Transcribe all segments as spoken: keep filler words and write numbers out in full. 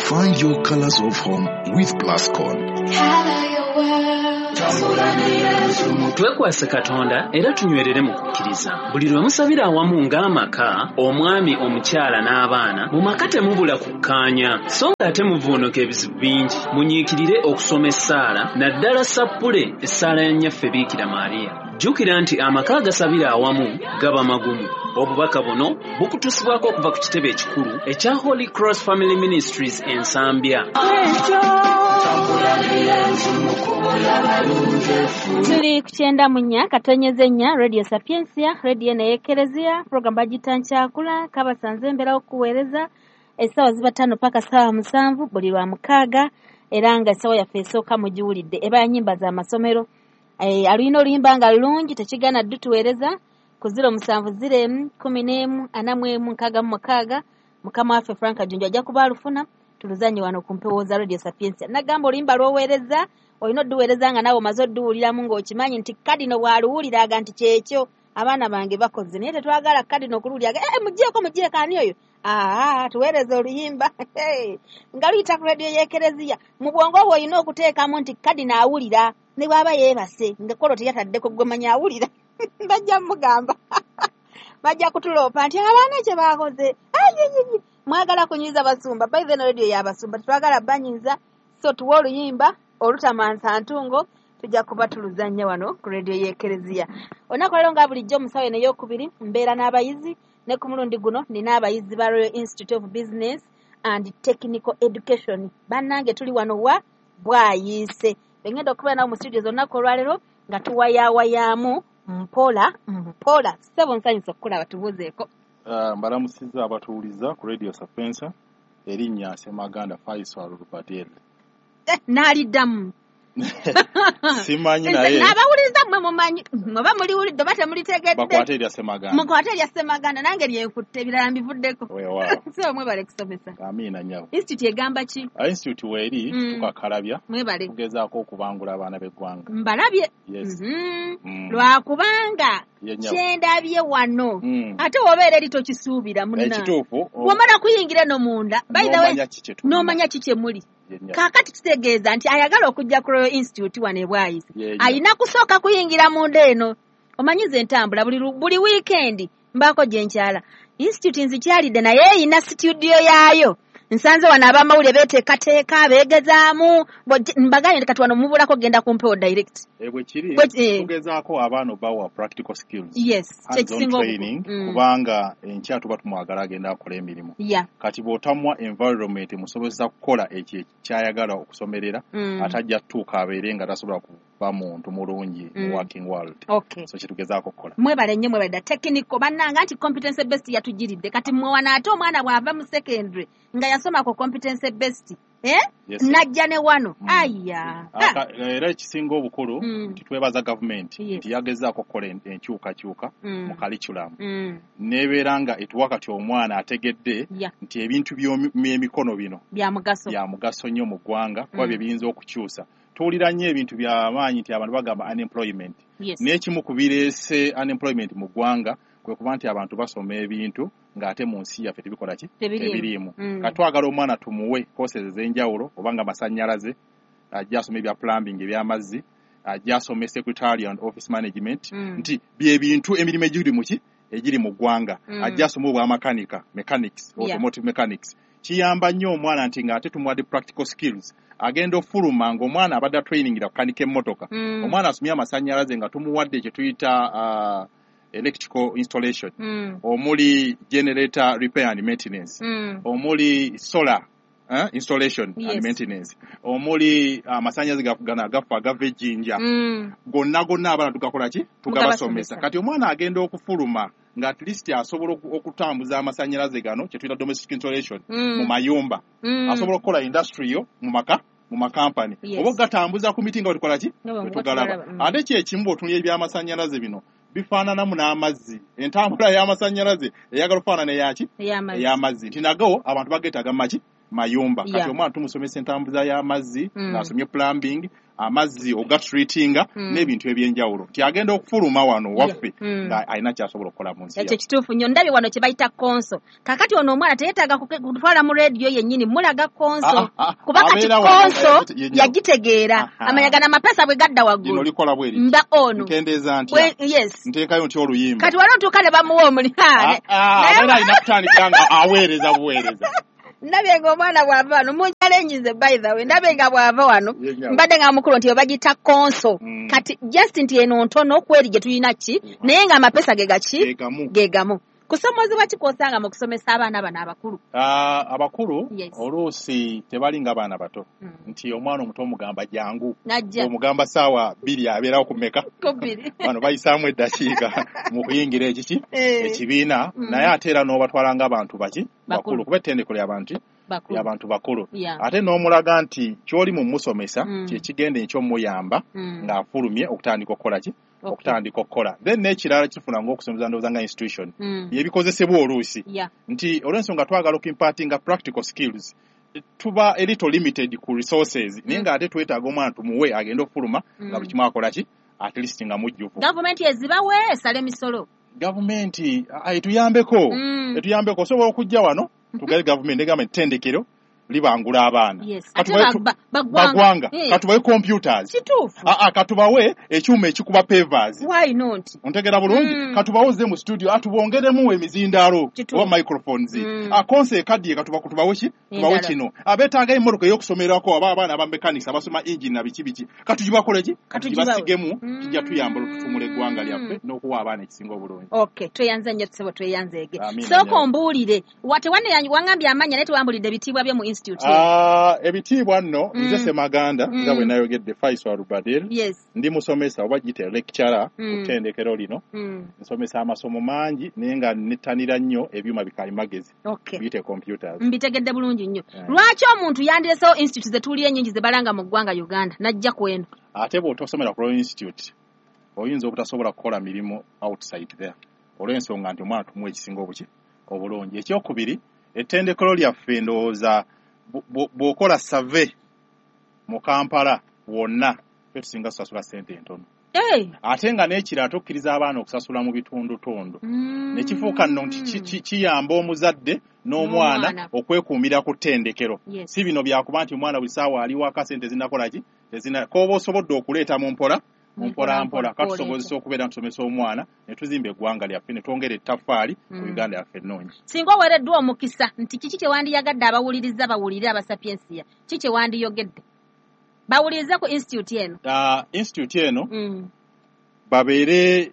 Find your colors of home with Plascon. Twekwase Katonda era tunywerere mu kukkiriza. Buli lwe musabira awamu ng'amaka, omwami, omukyala n'abaana, mu maka temubula kukkaanya, so nga ate muvuunuka ebizibu bingi. Munyiikirire okusoma essaala, naddala sappule essaala ya nnyaffe Biikira Maariya. Jjukira nti amaka agasabira awamu gaba magumu. Obubaka buno bukutusibwako okuva ku kitebe ekikulu ekya Holy Cross Family Ministries Ensambya. Tuli kuchenda munya katonyeze nya Radio Sapiensia, Radio na Ekelezia, program bagita nkyakula kabasanze mbera okuweereza esawa ziba tano paka sawa musanvu buli lwa mukaaga era nga esawa yaffe esooka mugiwulidde eba ya nyimba za masomero. E, alina oluyimba nga lulungi tekigana ddu tuweereza ku ziro musanvu ziremu kumi n'emu ana mu emu nkaaga mu mukaaga. Mukama waffe Frank Junju ajja kuba alufuna tuluzanye wano ku mpewo za Radio Sapiensia. Nagamba oluyimba lw'oweereza olina odduweereza nga nawe omaze odduwuliramu ng'okimanyi nti kadino bw'aluwuliraga nti kyekyo abaana bange bakoze naye tetwagala kadino okuluwuliraga eh mugyeko mugyeko ani oyo aa tuweereza oluyimba nga luyita ku radio y'Ekelezia mu bwongo bwo olina okuteekamu nti kadino awulira ne bw'aba yeebase nga kolo teyataddeko gwe manya awulira bajja mugamba bajja kutuloopa nti abaana kye baakoze mwagala kunyiza basumba by the radio y'abasumba twagala banyiza so tuwa oluyimba olutamansa ntungo tujja kuba tuluzanya wano ku radio y'Ekelezia. Onako lero nga bulijjo musawe ne yokubiri mbeera n'abayizi ne ku mulundi guno nina abayizi ba Royal Institute of Business and Technical Education. Bannange tuli wano wa bwayiise bengenda okubeera nawo mu studio zonnako olwalero nga tuwayawayaamu mpola mpola sebo nsanyusa okukulaba tubuuzeeko. Uh, mbalamusiza abatuuliza ku Radio Sapiensia erinnya Ssemaganda Faisal Rubateri. Eh, naaliddamu simanyi naye n'abawuliza mmwe mumanyi mwaba muliwulidde oba temulitegeddde bakwate erya Ssemaganda mukwate erya Ssemaganda nange lyenkutte ebirala mbivuddeko weewaawo so mwebale kusomesa amiina nyawo. Institute egamba ki? Institute weeri mm. tukakalabya mwebale tugezaako okubangula abaana b'eggwanga mbalabye yes. mm-hmm. mm. lwakubanga kyendabye wano mm. ate wobeera eri tokisuubira munna ekituufu wamala kuyingira no munda by the way n'omanya kiki muli kakati kitegeeza nti ayagala okujja ku Royal Institute wane bwayise yeah, yeah. Ayina kusooka kuyingira munda eno omanyize entambula buli buli weekend mbako gyenkyala Institute nzikyalidde naye eyina studio yaayo nsanze wana abamawulire beteekateeka beegezaamu mbaganye kati wano mubulako genda ku mpewo direct ebwe kiri tugezaako abaana bawa practical skills yes hands-on training mm. kubanga enkya tuba tumwagala agenda akola emirimu yeah. kati bw'otamwa environment musobozesa kukola ekyo kyayagala okusomerera mm. atajja tuuka abeere nga tasobola kuba muntu mulungi mm. mu working world okay. so kitugezaako okukola mwebale nnyo mwebale technical bannanga nti competence based yatugiridde kati mwana ate omwana bw'ava mu secondary nga yasoma ko competence based eh yes, najja ne wano mm. aya era ekisinga obukulu mm. nti twebaza government yes. nti yagezaako okukola enkyuka kyuka mm. mu curriculum mm. nebeera nga etuwa kati omwana ategedde yeah. nti ebintu by'emikono bino bya mugaso bya mugaso nnyo mu ggwanga kuba bye biyinza okukyusa tuwulira nnyo ebintu by'amaanyi nti abantu bagamba unemployment yes. n'ekimu ku bireese unemployment mu ggwanga kwe kuba nti abantu basoma ebintu ng'ate mu nsi yaffe tebikola ki tebiriimu mm. katwagala omwana tumuwe courses ez'enjawulo obanga masannyalaze ajja asoma ebya plumbing ebyamazzi ajja asoma secretary and office management mm. nti bye bintu emirimu egiri mu ki egiri mu ggwanga mm. ajja asoma obwa makanika mechanics yeah. automotive mechanics kiyamba nnyo omwana nti ng'ate tumuwadde practical skills agenda ofuluma ng'omwana abadde trainingira kukanika emmotoka mm. omwana asomye amasannyalaze nga tumuwadde kye tuyita uh, electrical installation mm. omuli generator repair and maintenance mm. omuli solar eh, installation yes. and maintenance omuli amasanyazi uh, gana agafa agava ejjinja mm. gonna gonna abana tugakola ki tugabasomesa kati omwana agenda okufuluma nga at least asobola okutambuza amasanyalaze gano kye tuyita domestic installation mm. mu mayumba mm. asobola okukola industrial mu maka mu makampani yes. oba gatambuza ku mitinga batukola ki no, tugalaba mm. ate kyekimu otunula ebyamasanyalaze bino bifaananamu n'amazzi entambula y'amasannyalaze eyagala okufaanana eyaki ey'amazzi nti nago abantu bageetaaga maki mayumba kati yeah. omwana tumusomesa entambuza y'amazzi mm. ng'asomye plumbing amazzi ogatreatinga mm. n'ebintu ebyenjawulo nti agenda okufuluma wano waffe yeah. nga mm. alina kyasobola okukola mu nsi ekyo kituufu nnyo ndabye wano kye bayita konso kakati ono omwana teyeetaaga kutwala mu rediyo yennyini mulaga konso ah, ah, kuba kati konso yagitegeera amanyagana amapesa bwe gadda waggulu olikola bweri mba ono nkendeeza ntya yes nteekayo nti oluyimba kati wano ntuuka ne bamuwa omulihaane era alina kutandika nga aweereza buweereza ndabye ng'omwana bw'ava wano munchalenjize by the way ndabye nga bw'ava wano mbadde nga mukulu nti bagita konso mm. kati just nti eno ntono okweri gye tulina ki mm. naye nga amapesa ge gaki ge gamu kusomozebwa kikosanga mu kusomesa abaana bano abakulu uh, abakulu yes. oluusi tebali nga baana bato mm. nti omwana omuto omugamba jangu omugamba saawa bbiri abeerawo ku mmeka bano bayisaamu eddakiika mu kuyingira ekiki ekibiina mm. naye ate era n'obatwala ng'abantu baki bakulu kuba ettendeko ly'abantu y'abantu bakulu yeah. ate n'omulaga nti ky'oli mu musomesa mm. kyekigende eky'omuyamba mm. ng'afulumye okutandika okukola ki okay. okutandika okukola then n'ekirala kifuna ng'okusomeza ndowooza nga institution mm. yebikozesebwa oluusi yeah. nti olw'ensonga twagala okuimpartinga practical skills tuba a little limited ku resources mm. naye ng'ate twetaaga omwana tumuwe agenda okufuluma mm. nga buli kimu akola ki at least nga mujjuvu gavumenti ezibawe esala emisolo gavumenti etuyambeko mm. etuyambeko osobola okujja wano tugale gavumenti egamba ettendekero libangula abaana yes. bagwanga hey. Katubawe computers aa katubawe ekyuma ekikuba pavers why not ontegera bulungi mm. katubawoze mu studio atubongeremu emizindaalo oba microphones mm. a konse kadi katuba kutubawe ki tubawe kino abetaaga immotoka y'okusomerako aba abaana ba mechanics abasoma engine na biki biki katujibakole ki katujibasigemu mm. kijja tuyamba tutumule eggwanga lyaffe n'okuwa abaana ekisinga obulungi okay tweyanze nnyo tusebo tweyanzeege soko mbuulire wate wanne wangambye amanya naye tewambulidde bitibwa bye mu Ah, uh, ebitibwa nno mm. nze Semaganda mm. nga bwe nayogedde Faisal Rubadil yes. ndi musomesa oba gite lecturer mm. kutendekero lino mm. nsomesa amasomo mangi naye nga nettanira nnyo ebyuma bikali magezi okay. biyite computers mbitegedde bulungi nnyo yeah. lwaki omuntu yandiresewo institute zetuuli ennyingi ze balanga mu ggwanga Uganda najja kweno ate bw'otosomera ku Royal Institute oyinza obutasobola kukola mirimu outside there olw'ensonga nti omwana tumuwa ekisinga obuki obulungi ekyokubiri ettendekero lyaffe ndowooza bw'okola save mu Kampala wonna tusinga kusasula ssente entono hey. ate nga n'ekirala tukkiriza abaana okusasula mu bitundutundu mm. ne kifuuka nno nti kiyamba omuzadde n'omwana no okwekuumira ku ttendekero yes. si bino byakuba nti omwana buli saawa ali waka ssente zinakola ki kooba osobodde okuleeta mu mpola mu mpola mpola katusobozesa okubeera ntusomesa omwana ne tuzimba eggwanga lyaffe ne twongera ettaffaali mu mm. Uganda yaffe ennungi singa oweereddwa omukisa nti kiki kye wandiyagadde abawuliriza bawulire abasapiensiya ki kye wandiyogedde bawuliriza ku institute eno uh, institute eno mm. babeere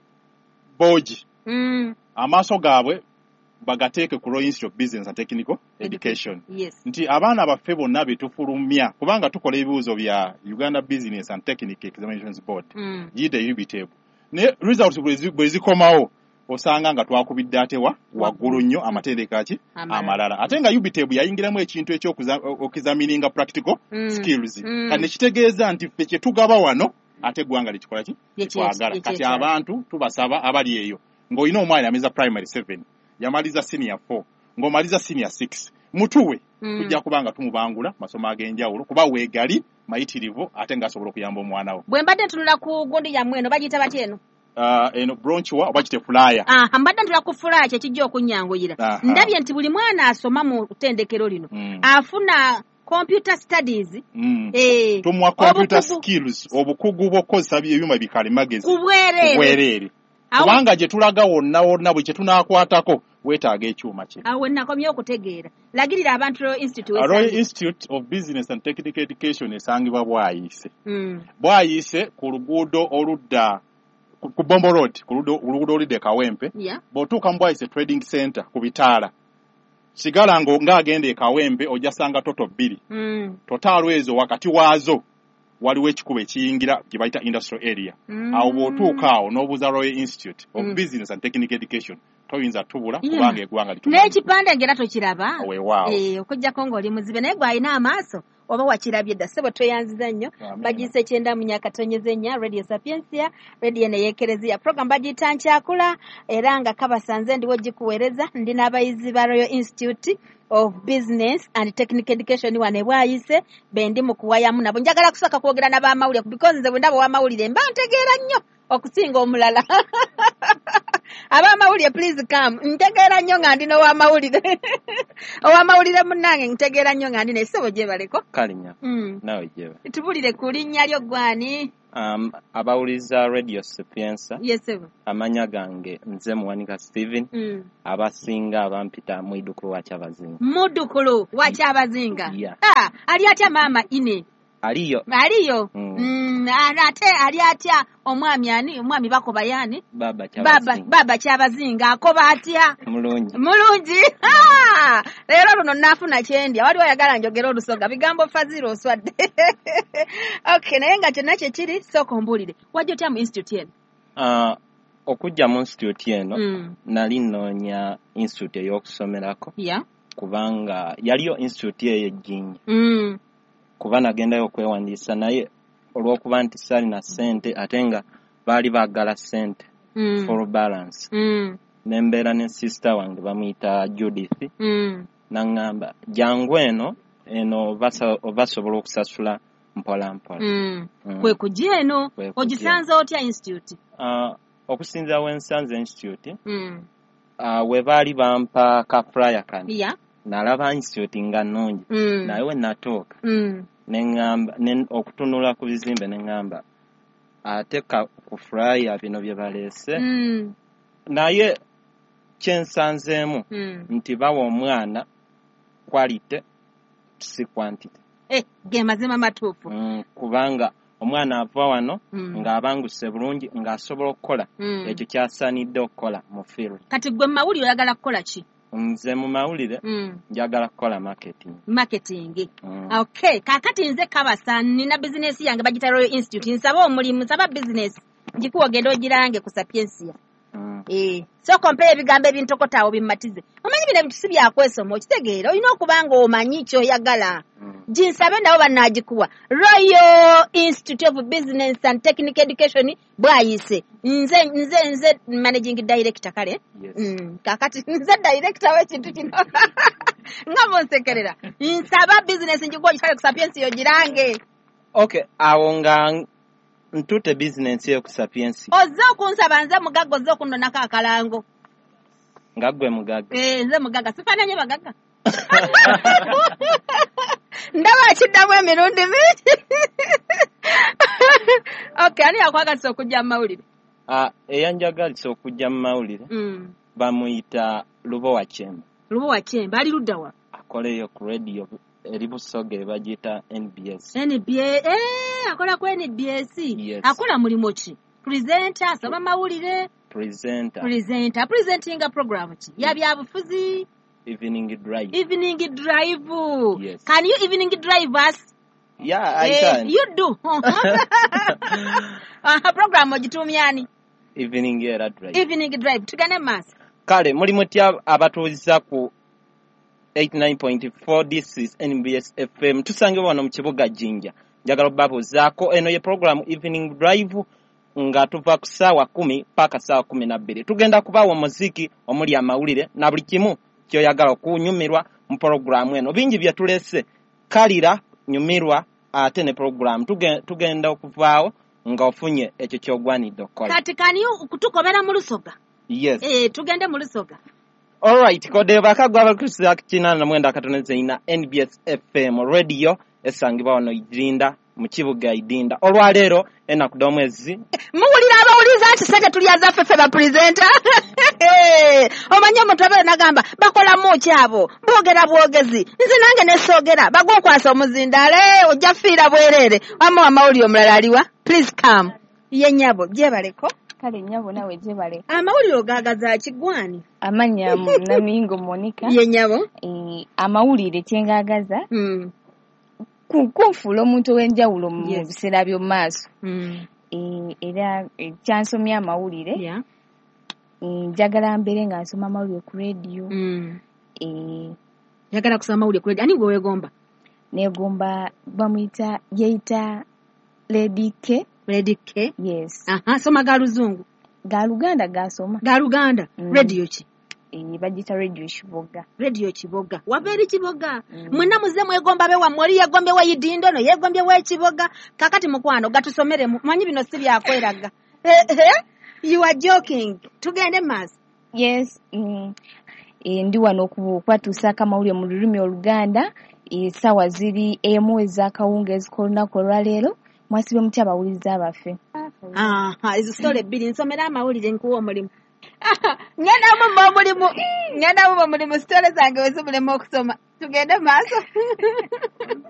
boogi mm. amaaso gaabwe bagateeke ku Royal Institute of Business and Technical Education yes. nti abaana baffe bonna betufulumya kubanga tukola ebibuuzo bya Uganda Business and Technical Examinations Board mm. yide U B T E B ne results bwe zikomawo osanga nga twakubidde atewa waggulu nnyo amatendeka ki amalala ate nga U B T E B yayingiramu ekintu ekyokuzamininga practical mm. skills mm. kati nekitegeeza nti ffe kye tugaba wano ate eggwanga likikola ki twagala kati abantu tubasaba abali eyo ng'olina omwana yamaliza primary seven yamaliza senior four ng'omaliza senior six mutuwe mm. tujja kubanga tumubangula masomo ag'enjawulo kuba weegali mayitirivu ate ng'asobola okuyamba omwana wo bwe mbadde ntunula ku gundi yammwe eno bagiyita batya eno Uh, eno bronchwa oba kite flyer ah mbadde ntula ku flyer kye kijja okunyanguyira ndabye nti buli mwana asoma mu ttendekero lino mm. afuna computer studies mm. eh tumwa computer obukugu. Skills obukugu bw'okozesa ebyuma bikali magezi kubwerere kubanga gye tulaga wonna wonna bwe kye tunaakwatako weetaaga ekyuma kye awo nakomye okutegeera lagirira abantu Royal Institute Royal Institute of Business and Technical Education esangibwa Bwayise mm. Bwayise ku luguudo oludda ku Bombo Road ku luguudo oludde Kawempe yeah. bw'otuuka mu Bwayise Trading Center ku bitaala sigala ng'agenda e Kawempe ojja sanga toto bbiri mm. totaalo ezo wakati waazo waliwo ekikubo ekiyingira gye bayita industrial area mm. awo bw'otuuka awo n'obuuza Royal Institute of mm. Business and Technical Education toyinza tubula yeah. kubanga eggwanga lituma n'ekipande ngera tokiraba weewaawo eh okujjako ng'oli muzibe naye gw'alina amaaso oba wakirabye dda ssebo tweyanziza nnyo bagiyise kyenda mu myaka tonyeze nnya Radio Sapiensia radio ne yeekerezia program bagiyita Nkyakula era nga kabasanze ndiwo gikuweereza ndi n'abayizi ba Royal Institute of Business and Technical Education wane bwayise bendi mu kuwayamu nabo njagala kusaka kwogera n'abamawulire because nze bwe ndaba wamawulire mba ntegeera nnyo okusinga omulala abamawulire please come ntegeera nnyo nga ndi n'owamawulire owamawulire munnange ntegeera nnyo nga ndi naye ssebo gye baleko kalinya mm. nawe gye tubulire ku linnya lyo gwani um, abawuliza Radio Sapiensa yes sebo amanya gange nze Muwanika Steven mm. abasinga abampita mu idukulu wa Kyabazinga mudukulu wa Kyabazinga yeah. ah ali atya mama ine aliyo aliyo mm. mm, ate ali atya omwami ani omwami bakoba yani baba Kyabazinga baba baba Kyabazinga akoba atya mulungi mulungi ah lero luno nafuna kyendi wali oyagala njogera olusoga bigambo faziro oswadde okay naye nga kyonna kye kiri soko mbulire wajja otya mu institute yenu uh, okujja mu institute eno mm. nali noonya institute ey'okusomerako yeah. kubanga yaliyo institute eyo ejjinja mm. kuba nagendayo okwewandiisa naye olw'okuba nti saalina ssente ate nga baali baagala ssente mm. for balance mm. nembeera ne sister wange bamuyita Judith mm. naŋŋamba jangu eno eno basobola okusasula mpola mpola mm. mm. kwe kujja eno ogisanze otya institute uh, okusinza wensanze institute mm. uh, we baali bampa ka flyer kani yeah. nalaba institute nga nnungi mm. naye we natooka mm. neŋŋamba ne, okutunula ku bizimbe neŋŋamba ate ka ku flyer bino bye baleese mm. naye kyensanzeemu mm. nti bawa omwana quality si quantity eh ge mazima matuufu mm, kubanga omwana ava wano mm. ng'abanguse bulungi ng'asobola okukola mm. ekyo kyasaanidde okukola mu field kati gwe mawulire oyagala kukola ki nze mu mawulire mm. njagala kukola marketing marketing mm. okay kakati nze kabasa nina business yange bagita Royal Institute nsaba omulimu nsaba business njikuwa gendo girange ku Sapiensia mm. eh so compare ebigambo ebintokotaawo bimmatize omanyi bino ebintu si byakwesoma okitegeera olina okubanga omanyi ky'oyagala mm. ginsabe nabo bannagikuwa Royal Institute of Business and Technical Education bwayise nze nze nze managing director kale yes. mm. kakati nze director w'ekintu kino nga bonsekerera nsaba business njikuwa gitale ku Sapiensia ogirange okay awo nga ntute business yo ku Sapiensia ozza okunsaba nze mugagga ozza okunnonako akalango nga gwe mugagga eh nze mugagga sifaananye bagagga ndaba akiddamu emirundi mingi okay ani yakwagalisa okujja mu mawulire uh, eyanjagalisa okujja mu mawulire mm. bamuyita Lubowa Chemba Lubowa Chemba ali ludda wa akoleyo ku radio eri Busoge bagiyita N B S N B S eh akola ku N B S yes. akola mulimo ki presenter asaba mawulire presenter presenter presenting a program ki ya byabufuzi evening drive evening drive yes. Can you evening drive us yeah I eh, can you do uh, program ogitumyani evening era drive evening drive tugane mas kale mulimu tya abatuuliza ku eighty-nine point four this is N B S F M tusange wano mu kibuga Jinja njagala babuzaako eno ye program evening drive nga tuva ku ssaawa kumi paka ssaawa kumi na bbiri tugenda kubawa omuziki omuli amawulire na buli kimu kyoyagala okunyumirwa mu programu eno bingi bye tulese kalira nyumirwa ate ne program tugenda okuvaawo nga ofunye ekyo kyogwanidde okukola kati kani kutukobera mu lusoga yes eh tugende mu lusoga alright kode bakagwa bakusiza kina na mwenda katoneze ina N B S F M radio esangibwa wano Idinda mu kibuga Idinda olwaleero ena kudomwezi muwulira abawuliza nti sente tulyaza ffeffe ba presenter omanye omutobe nagamba bakola mu kyabo boogera bwogezi nze nange nesoogera bagwa okwasa omuzindale ojja fiira bwerere wamma wamawulire omulala aliwa please come ye nyabo gyebaleko kale nyabo nawe gyebale amawulire ogagaza kigwani amanya Namingo Monica ye nyabo eh amawulire kyengagaza mm. kunfuula omuntu w'enjawulo mu yes. biseera by'omu maaso mm. eh era kyansomya amawulire yeah. njagala mbere nga nsoma amawulire ku radio mm. eh njagala kusoma amawulire ku radio ani gwe weegomba negomba bamuyita yeita Lady K. Lady K. Yes. Aha, soma ga luzungu. Ga Luganda gasoma. Ga Luganda. Mm. Radio ki? Eh, bagita Radio Kiboga. Radio Kiboga. Waberi Kiboga. Mm. Mwena muze mwegomba be wa mwali yegombe we yidindo no yegombye we Kiboga. Kakati mukwano gatusomere manyi bino si byakweraga. Eh eh. You are joking. Tugende mas. Yes. Mm. E, ndi wano kukwatusa kamawulire mu lulimi Oluganda esawa ziri emu ezakawunga ezikolinako olwaleero mwasibe mutya abawuliza abaffe. Aha, izo story bbiri nsomera amawulire nkuwa omulimu. Ngenda mu omulimu ngenda mu omulimu story zange wezubulemu okusoma tugende maaso.